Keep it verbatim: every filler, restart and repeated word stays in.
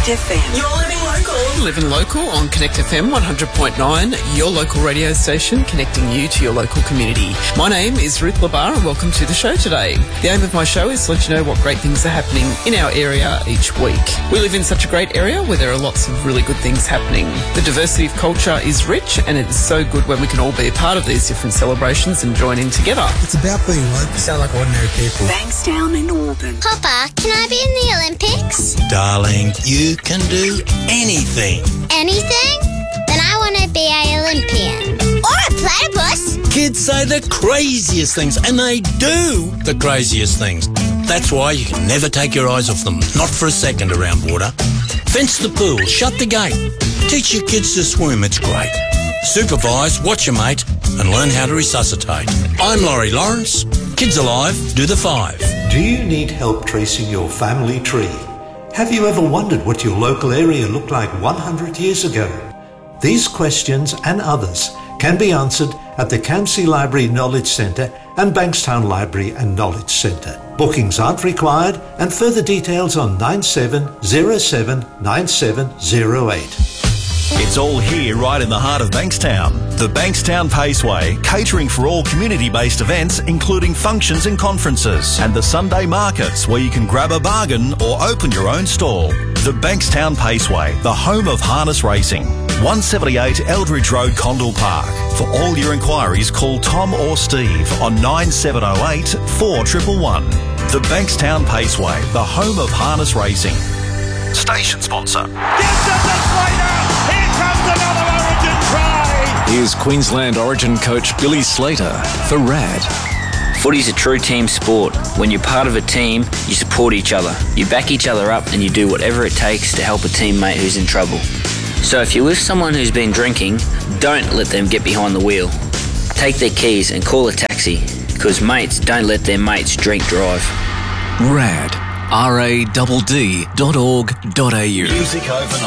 Connect F M. You're living local. Living local on Connect F M one hundred point nine, your local radio station connecting you to your local community. My name is Ruth Labar and welcome to the show today. The aim of my show is to let you know what great things are happening in our area each week. We live in such a great area where there are lots of really good things happening. The diversity of culture is rich and it's so good when we can all be a part of these different celebrations and join in together. It's about being local. Sound like ordinary people. Bankstown in Auburn. Papa, can I be in the Olympics? Darling, you can do anything. Anything? Then I want to be an Olympian. Or a platypus. Kids say the craziest things, and they do the craziest things. That's why you can never take your eyes off them, not for a second around water. Fence the pool, shut the gate. Teach your kids to swim, it's great. Supervise, watch your mate, and learn how to resuscitate. I'm Laurie Lawrence. Kids Alive, do the five. Do you need help tracing your family tree? Have you ever wondered what your local area looked like one hundred years ago? These questions and others can be answered at the Campsie Library Knowledge Centre and Bankstown Library and Knowledge Centre. Bookings aren't required, and further details on nine seven zero seven nine seven zero eight. It's all here right in the heart of Bankstown. The Bankstown Paceway, catering for all community-based events, including functions and conferences, and the Sunday markets where you can grab a bargain or open your own stall. The Bankstown Paceway, the home of harness racing. one seventy-eight Eldridge Road, Condell Park. For all your inquiries, call Tom or Steve on nine seven oh eight, four one one one. The Bankstown Paceway, the home of harness racing. Station sponsor. Gives us a Slater! Here comes another Origin try! Here's Queensland Origin coach Billy Slater for R A D. Footy's a true team sport. When you're part of a team, you support each other. You back each other up and you do whatever it takes to help a teammate who's in trouble. So if you're with someone who's been drinking, don't let them get behind the wheel. Take their keys and call a taxi, because mates don't let their mates drink drive. R A D. R A D D dot org dot A U. Music overnight.